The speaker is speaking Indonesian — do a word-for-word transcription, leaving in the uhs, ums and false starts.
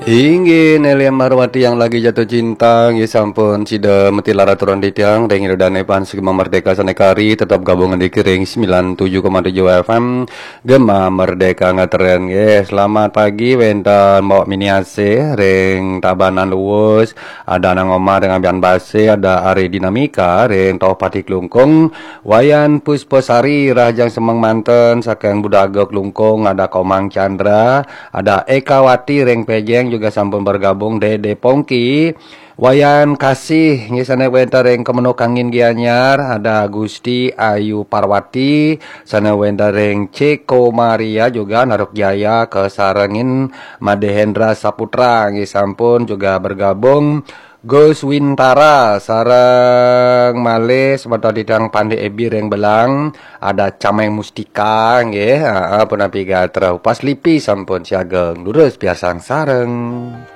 Inggih Nelia Marwati yang lagi jatuh cinta nggih sampun cida metilara turun di tiang deng dane pan Gema Merdeka Sanekari tetap gabungan di Kering sembilan puluh tujuh koma tujuh F M Gema Merdeka ngateren nggih. Selamat pagi wenten bawa mini A C ring tabanan luwes ada nang omah dengan bian base ada Ari Dinamika ring tau pati klungkung wayan Pusposari Rajang Semeng Manten saking Budaga klungkung ada Komang Chandra ada Eka Wati ring Pejeng juga sampun bergabung Dede Pongki wayan kasih ngisane wenta ring Kemenuk Angin Gianyar ada Gusti Ayu Parwati sana wenta ring Ceko Maria juga Naruk Jaya kesarengin Madehendra Saputra nggih sampun juga bergabung Gus Wintara sareng malih semeton didang Pande Ebi ring Belang ada Cameng Mustika nggih heeh pun api gatra pas lipi sampun siageng lurus biasa sareng.